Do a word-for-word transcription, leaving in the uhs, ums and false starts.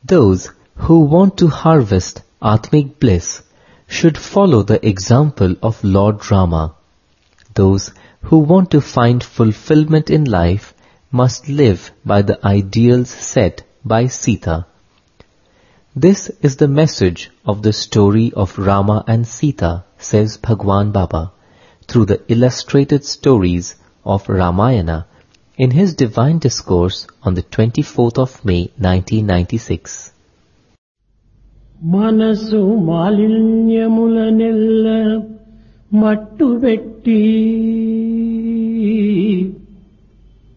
Those who want to harvest Atmic bliss should follow the example of Lord Rama. Those who want to find fulfillment in life must live by the ideals set by Sita. This is the message of the story of Rama and Sita, says Bhagwan Baba, through the illustrated stories of Ramayana in his divine discourse on the twenty-fourth of May nineteen ninety-six. Manasu malinyamula nella mattu vetti